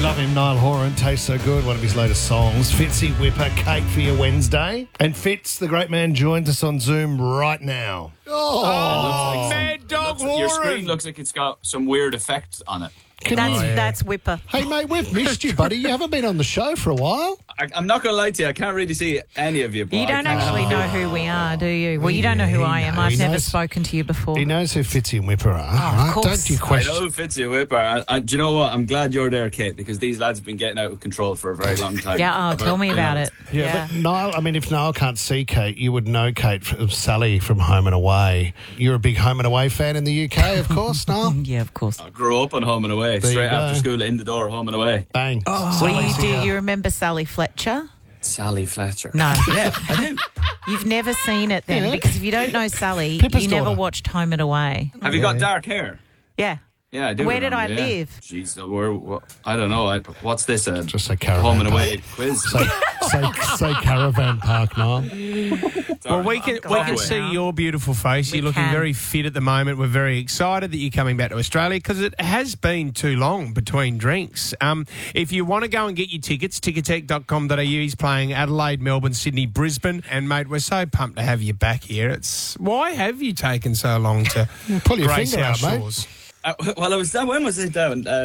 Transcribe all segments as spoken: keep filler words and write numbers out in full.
love him, Niall Horan. Tastes so good. One of his latest songs. Fitzy Whipper, cake for your Wednesday. And Fitz, the great man, joins us on Zoom right now. Oh, Oh, Mad Dog looks like- Your screen Horan. looks like it's got some weird effect on it. Can That's, you- that's Whipper. Hey, mate, we've missed you, buddy. You haven't been on the show for a while. I, I'm not going to lie to you. I can't really see any of you. but You I don't can- actually know who we are, do you? Well, you don't know who Yeah, I he am. know- I've he never knows- spoken to you before. He knows who Fitzy and Whipper are. of right? course. Don't you I question. know Fitzy Whipper. I, I, do you know what? I'm glad you're there, Kate, because these lads have been getting out of control for a very long time. Yeah, oh, tell me about it. Yeah, Yeah. but Niall, I mean, if Niall can't see Kate, you would know Kate, from Sally from Home and Away. You're a big Home and Away fan in the U K, of course, Niall. Yeah, of course. I grew up on Home and Away, There you straight go. after school, in the door, Home and Away. Bang. Well, you do. You remember Sally Fletcher? Sally Fletcher. No. Yeah, I do. You've never seen it then, Yeah. because if you don't know Sally, Pippa's you never daughter. watched Home and Away. Have you got dark hair? Yeah. Yeah, I do. Where did I remember, yeah. live? Jeez, uh, where, what, I don't know. I, what's this? A Just say caravan Home and park. Away quiz? Say, say, say Caravan Park, Niall. Well, we can we glad can now. see your beautiful face. We You're looking can. very fit at the moment. We're very excited that you're coming back to Australia because it has been too long between drinks. Um, if you want to go and get your tickets, ticketek dot com dot a u. He's playing Adelaide, Melbourne, Sydney, Brisbane. And, mate, we're so pumped to have you back here. It's Why have you taken so long to Pull your grace finger our out, mate. shores? Uh, well, I was down. When was it down? Uh,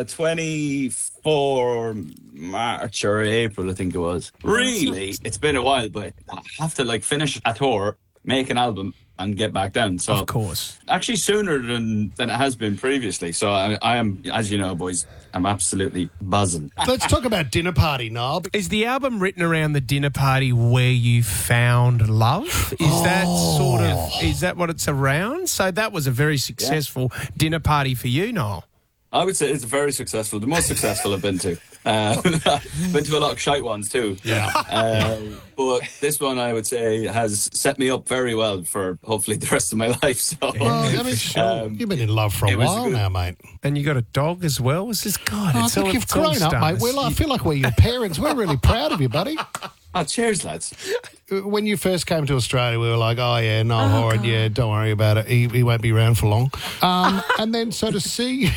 twenty-four March or April, I think it was. Really, it's been a while, but I have to like finish a tour, make an album, and get back down. So Of course. actually sooner than than it has been previously. So I, I am, as you know, boys, I'm absolutely buzzing. Let's talk about Dinner Party, Niall. Is the album written around the dinner party where you found love? Is that sort of, is that what it's around? So that was a very successful dinner party for you, Noel. I would say it's very successful, the most successful I've been to. Uh, been to a lot of shite ones too. Yeah. Uh, but this one, I would say, has set me up very well for hopefully the rest of my life. So, Well, I mean, Um, you've been in love for a it was while good. now, mate. And you got a dog as well? Is this God? Oh, I it's think all, you've it's all grown up, mate. stars. We're like, I feel like we're your parents. We're really proud of you, buddy. oh, cheers, lads. When you first came to Australia, we were like, oh, yeah, Niall Horan, yeah, don't worry about it. He, he won't be around for long. Um, and then so to see...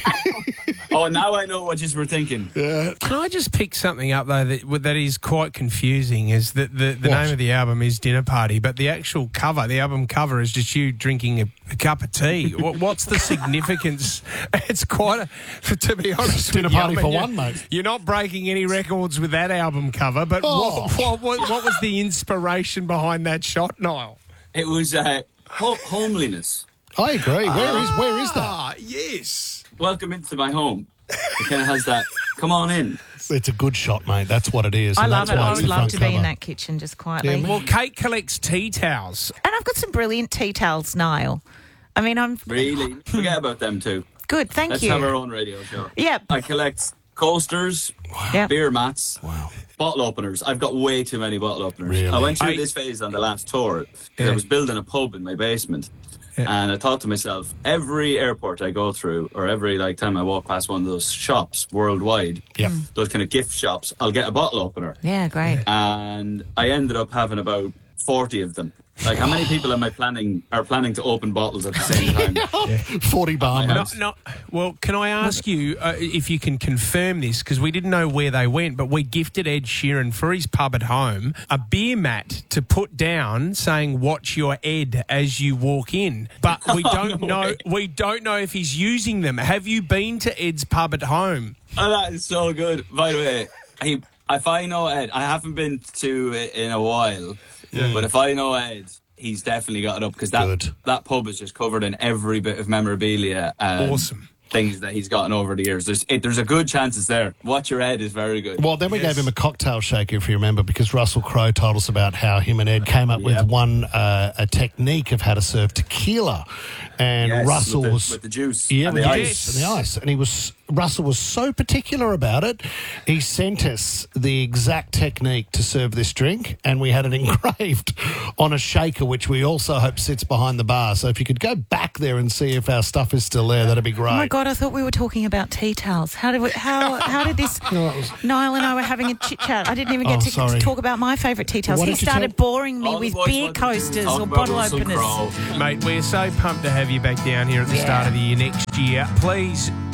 Oh, now I know what you were thinking. Can I just pick something up though that that is quite confusing? Is that the, the What? name of the album is Dinner Party, but the actual cover, the album cover, is just you drinking a, a cup of tea. what, what's the significance? It's quite a, to be honest, Dinner with you, party I mean, for you're- one, mate. You're not breaking any records with that album cover, but Oh. what, what, what, what was the inspiration behind that shot, Niall? It was uh, ho- homeliness. I agree. Where is where is that? Ah, yes. Welcome into my home. It kind of has that. Come on in. It's a good shot, mate. That's what it is. I and love that's it. why I it's would the love front to be in cover. that kitchen just quietly. Yeah, me- Well, Kate collects tea towels. And I've got some brilliant tea towels, Niall. I mean, I'm Really? Forget about them too. good. Thank Let's you. have our own radio show. Yep. I collect coasters, Yep. beer mats, Wow. bottle openers. I've got way too many bottle openers. Really? I went through I- this phase on the last tour because Yeah. I was building a pub in my basement. Yeah. And I thought to myself, every airport I go through, or every like time I walk past one of those shops worldwide, Yep. those kind of gift shops, I'll get a bottle opener. Yeah, great. And I ended up having about forty of them. Like, how many people am I planning are planning to open bottles at the same time? forty bar, my mate. house. No, well, can I ask you uh, if you can confirm this? Because we didn't know where they went, but we gifted Ed Sheeran for his pub at home a beer mat to put down saying "Watch your Ed" as you walk in. But we don't no know. way. We don't know if he's using them. Have you been to Ed's pub at home? Oh, that is so good. By the way, he, if I know Ed, I haven't been to it in a while, but if I know Ed, he's definitely got it up because that Good. that pub is just covered in every bit of memorabilia. And Awesome. Things that he's gotten over the years. There's it, there's a good chance it's there. Watch your Ed is very good. Well, then we Yes. gave him a cocktail shaker, if you remember, because Russell Crowe told us about how him and Ed came up Yep. with one uh, a technique of how to serve tequila, and Yes, Russell with the, was with the juice yeah, and with the the ice. juice and the ice, and he was Russell was so particular about it. He sent us the exact technique to serve this drink, and we had it engraved on a shaker, which we also hope sits behind the bar. So if you could go back there and see if our stuff is still there, that'd be great. Oh my God! I thought we were talking about tea towels. How did we, how how did this? No, it was- Niall and I were having a chit chat. I didn't even get Oh, to, sorry. to talk about my favourite tea towels. What He did you started tell- boring me All the with boys beer wanted to coasters talk or about bottle Russell openers. Crowe. Mate, we're so pumped to have you back down here at the Yeah. start of the year next year. Please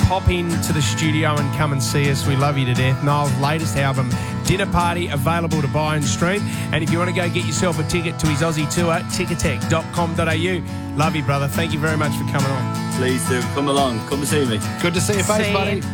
pop into the studio and come and see us. We love you to death. Niall's latest album, Dinner Party, available to buy and stream. And if you want to go get yourself a ticket to his Aussie tour, ticketek dot com dot a u. Love you, brother. Thank you very much for coming on. Please do. Come along. Come and see me. Good to see your face, See buddy. you.